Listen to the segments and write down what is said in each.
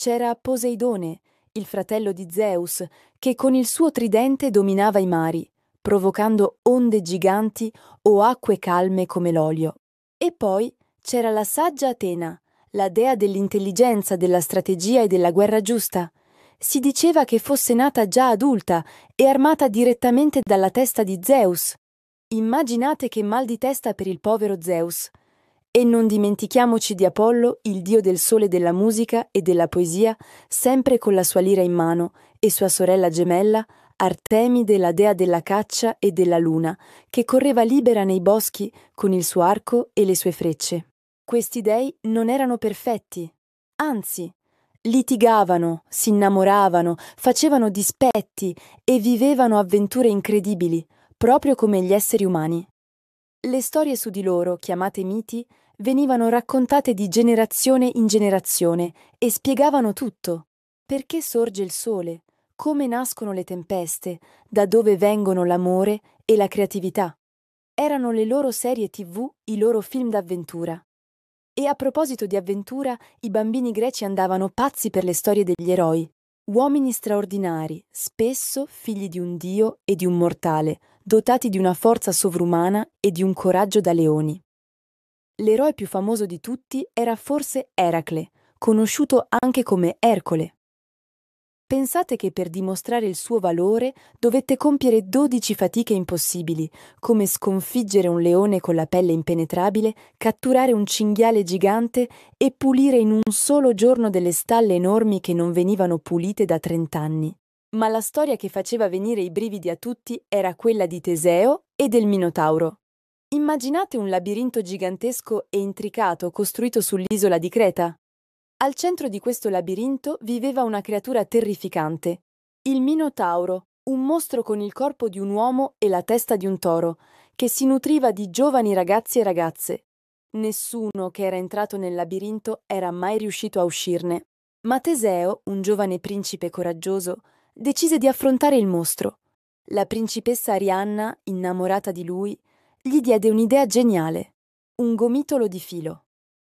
C'era Poseidone, il fratello di Zeus, che con il suo tridente dominava i mari, provocando onde giganti o acque calme come l'olio. E poi c'era la saggia Atena, la dea dell'intelligenza, della strategia e della guerra giusta. Si diceva che fosse nata già adulta e armata direttamente dalla testa di Zeus. Immaginate che mal di testa per il povero Zeus. E non dimentichiamoci di Apollo, il dio del sole, della musica e della poesia, sempre con la sua lira in mano, e sua sorella gemella, Artemide, la dea della caccia e della luna, che correva libera nei boschi con il suo arco e le sue frecce. Questi dei non erano perfetti, anzi, litigavano, si innamoravano, facevano dispetti e vivevano avventure incredibili, proprio come gli esseri umani. Le storie su di loro, chiamate miti, venivano raccontate di generazione in generazione e spiegavano tutto. Perché sorge il sole, come nascono le tempeste, da dove vengono l'amore e la creatività. Erano le loro serie TV, i loro film d'avventura. E a proposito di avventura, i bambini greci andavano pazzi per le storie degli eroi. Uomini straordinari, spesso figli di un dio e di un mortale, dotati di una forza sovrumana e di un coraggio da leoni. L'eroe più famoso di tutti era forse Eracle, conosciuto anche come Ercole. Pensate che per dimostrare il suo valore dovette compiere 12 fatiche impossibili, come sconfiggere un leone con la pelle impenetrabile, catturare un cinghiale gigante e pulire in un solo giorno delle stalle enormi che non venivano pulite da 30 anni. Ma la storia che faceva venire i brividi a tutti era quella di Teseo e del Minotauro. Immaginate un labirinto gigantesco e intricato costruito sull'isola di Creta. Al centro di questo labirinto viveva una creatura terrificante, il Minotauro, un mostro con il corpo di un uomo e la testa di un toro, che si nutriva di giovani ragazzi e ragazze. Nessuno che era entrato nel labirinto era mai riuscito a uscirne. Ma Teseo, un giovane principe coraggioso, decise di affrontare il mostro. La principessa Arianna, innamorata di lui, gli diede un'idea geniale, un gomitolo di filo.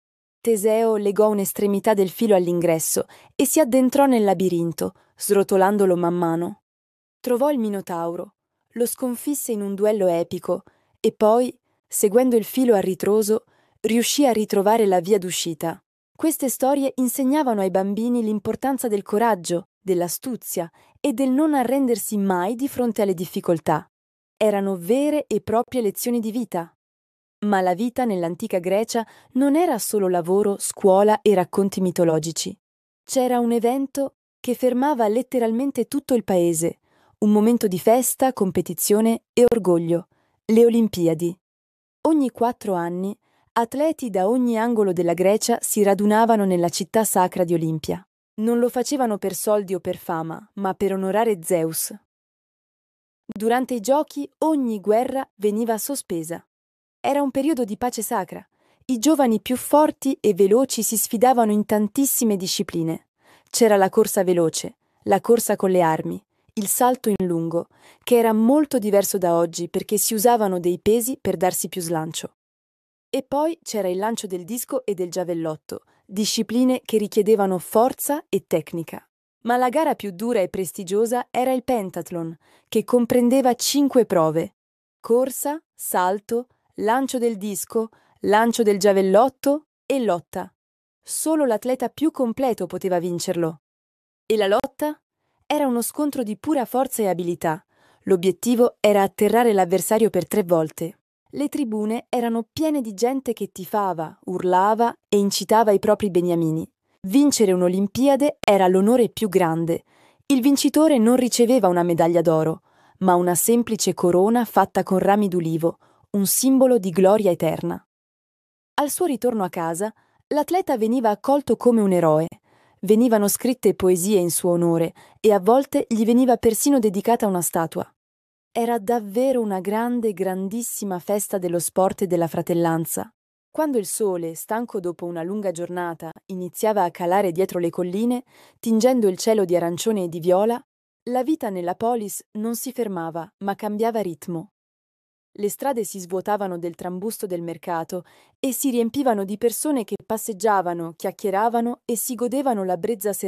Teseo legò un'estremità del filo all'ingresso e si addentrò nel labirinto, srotolandolo man mano. Trovò il Minotauro, lo sconfisse in un duello epico e poi, seguendo il filo a ritroso, riuscì a ritrovare la via d'uscita. Queste storie insegnavano ai bambini l'importanza del coraggio, dell'astuzia e del non arrendersi mai di fronte alle difficoltà. Erano vere e proprie lezioni di vita. Ma la vita nell'antica Grecia non era solo lavoro, scuola e racconti mitologici. C'era un evento che fermava letteralmente tutto il paese, un momento di festa, competizione e orgoglio, le Olimpiadi. Ogni 4 anni, atleti da ogni angolo della Grecia si radunavano nella città sacra di Olimpia. Non lo facevano per soldi o per fama, ma per onorare Zeus. Durante i giochi ogni guerra veniva sospesa. Era un periodo di pace sacra. I giovani più forti e veloci si sfidavano in tantissime discipline. C'era la corsa veloce, la corsa con le armi, il salto in lungo, che era molto diverso da oggi perché si usavano dei pesi per darsi più slancio. E poi c'era il lancio del disco e del giavellotto, discipline che richiedevano forza e tecnica. Ma la gara più dura e prestigiosa era il pentathlon, che comprendeva 5 prove: corsa, salto, lancio del disco, lancio del giavellotto e lotta. Solo l'atleta più completo poteva vincerlo. E la lotta? Era uno scontro di pura forza e abilità. L'obiettivo era atterrare l'avversario per 3 volte. Le tribune erano piene di gente che tifava, urlava e incitava i propri beniamini. Vincere un'Olimpiade era l'onore più grande. Il vincitore non riceveva una medaglia d'oro, ma una semplice corona fatta con rami d'ulivo, un simbolo di gloria eterna. Al suo ritorno a casa, l'atleta veniva accolto come un eroe. Venivano scritte poesie in suo onore e a volte gli veniva persino dedicata una statua. Era davvero una grande, grandissima festa dello sport e della fratellanza. Quando il sole, stanco dopo una lunga giornata, iniziava a calare dietro le colline, tingendo il cielo di arancione e di viola, la vita nella polis non si fermava, ma cambiava ritmo. Le strade si svuotavano del trambusto del mercato e si riempivano di persone che passeggiavano, chiacchieravano e si godevano la brezza serena